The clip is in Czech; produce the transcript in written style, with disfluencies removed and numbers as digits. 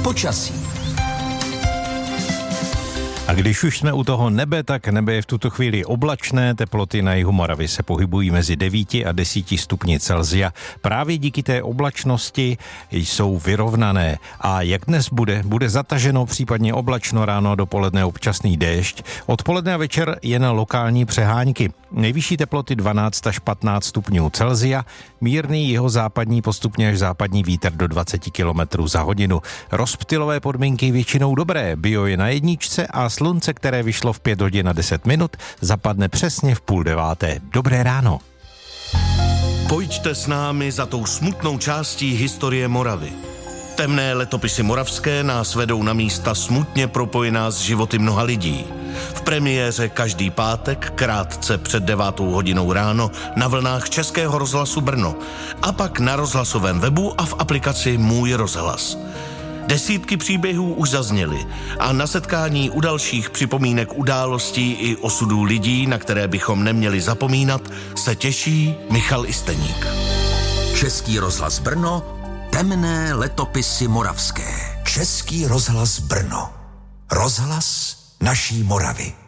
Počasí. A když už jsme u toho nebe, tak nebe je v tuto chvíli oblačné, teploty na jihu Moravy se pohybují mezi 9 a 10 stupni Celsia. Právě díky té oblačnosti jsou vyrovnané. A jak dnes bude zataženo, případně oblačno, ráno a dopoledne občasný déšť. Odpoledne a večer jen lokální přehánky. Nejvyšší teploty 12 až 15 stupňů Celsia, mírný jihozápadní, postupně až západní vítr do 20 km za hodinu. Rozptylové podmínky většinou dobré, bio je na jedničce a slunce, které vyšlo v 5 hodin a 10 minut, zapadne přesně v 8:30. Dobré ráno. Pojďte s námi za tou smutnou částí historie Moravy. Temné letopisy moravské nás vedou na místa smutně propojená s životy mnoha lidí. V premiéře každý pátek, krátce před 9 hodinou ráno, na vlnách Českého rozhlasu Brno a pak na rozhlasovém webu a v aplikaci Můj rozhlas. Desítky příběhů už zazněly a na setkání u dalších připomínek událostí i osudů lidí, na které bychom neměli zapomínat, se těší Michal Isteník. Český rozhlas Brno, temné letopisy moravské. Český rozhlas Brno. Rozhlas naší Moravy.